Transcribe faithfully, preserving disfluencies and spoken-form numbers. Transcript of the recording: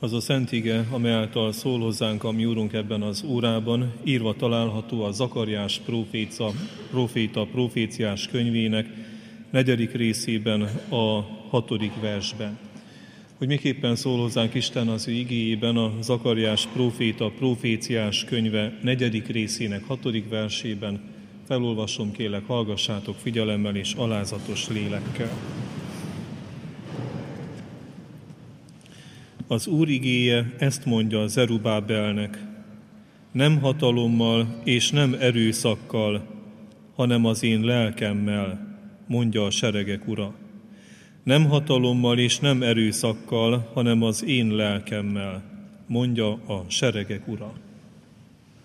Az a szent ige, amely által szól hozzánk a mi Úrunk ebben az órában, írva található a Zakariás próféta, próféta proféciás könyvének negyedik részében, a hatodik versben. Hogy miképpen szól hozzánk Isten az ő igéjében, a Zakariás próféta proféciás könyve negyedik részének hatodik versében, felolvasom, kérlek, hallgassátok figyelemmel és alázatos lélekkel. Az Úr igéje ezt mondja Zerubábelnek: nem hatalommal és nem erőszakkal, hanem az én lelkemmel, mondja a seregek Ura. Nem hatalommal és nem erőszakkal, hanem az én lelkemmel, mondja a seregek Ura.